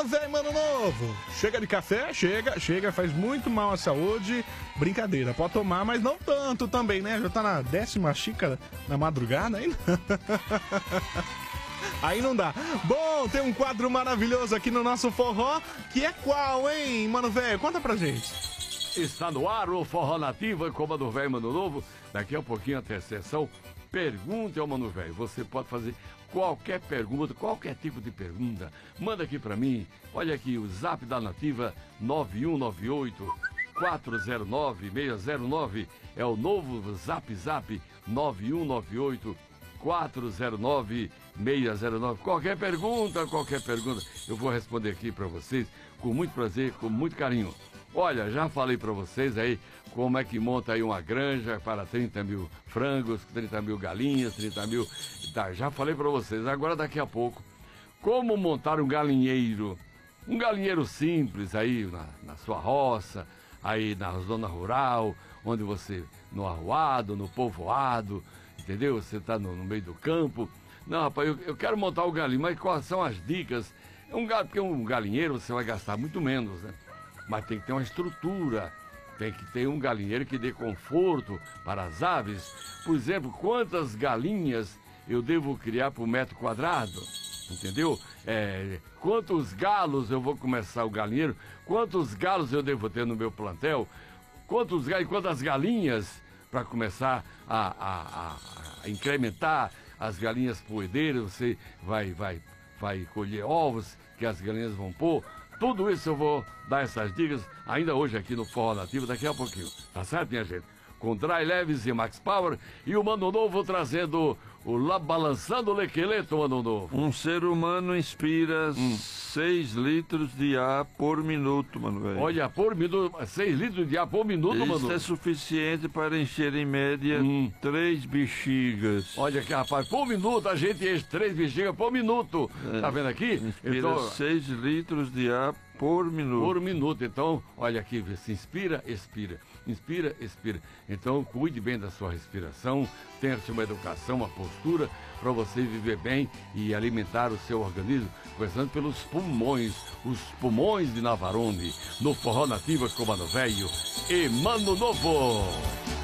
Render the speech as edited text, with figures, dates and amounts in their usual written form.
mano velho, mano novo. Chega de café? Chega, faz muito mal à saúde. Brincadeira, pode tomar, mas não tanto também, né? Já tá na 10ª xícara na madrugada ainda. Aí não dá. Bom, tem um quadro maravilhoso aqui no nosso forró, que é qual, hein, mano velho? Conta pra gente. Está no ar o Forró Nativa com o Mano Velho e Mano Novo. Daqui a pouquinho até a sessão Pergunte ao Mano Velho. Você pode fazer qualquer pergunta, qualquer tipo de pergunta. Manda aqui pra mim. Olha aqui o zap da Nativa 9198 409 609. É o novo zap 9198 409 609. Qualquer pergunta, eu vou responder aqui pra vocês com muito prazer, com muito carinho. Olha, já falei para vocês aí como é que monta aí uma granja para 30 mil frangos, 30 mil galinhas, 30 mil... Tá, já falei para vocês. Agora, daqui a pouco, como montar um galinheiro. Um galinheiro simples aí na sua roça, aí na zona rural, onde você, no arruado, no povoado, entendeu? Você está no meio do campo. Não, rapaz, eu quero montar o galinho, mas quais são as dicas? Porque um galinheiro você vai gastar muito menos, né? Mas tem que ter uma estrutura, tem que ter um galinheiro que dê conforto para as aves. Por exemplo, quantas galinhas eu devo criar por metro quadrado? Entendeu? Quantos galos eu vou começar o galinheiro? Quantos galos eu devo ter no meu plantel? Quantas galinhas para começar a incrementar as galinhas poedeiras? Você vai colher ovos que as galinhas vão pôr. Tudo isso eu vou dar essas dicas ainda hoje aqui no Forró Nativo, daqui a pouquinho. Tá certo, minha gente? Com Dry Leves e Max Power e o Mano Novo trazendo o Balançando o Lequeleto, Mano Novo. Um ser humano inspira 6 litros de ar por minuto, mano velho. Olha, por minuto, 6 litros de ar por minuto, Mano Novo. Isso é suficiente para encher em média 3 bexigas. Olha aqui, rapaz, por minuto a gente enche 3 bexigas por minuto. Tá vendo aqui? Inspira então, 6 litros de ar por minuto. Por minuto. Então, olha aqui, se inspira, expira. Inspira, expira. Então, cuide bem da sua respiração, tenha uma educação, uma postura para você viver bem e alimentar o seu organismo, começando pelos pulmões, os pulmões de Navarone, no Forró Nativa com Mano Velho e Mano Novo.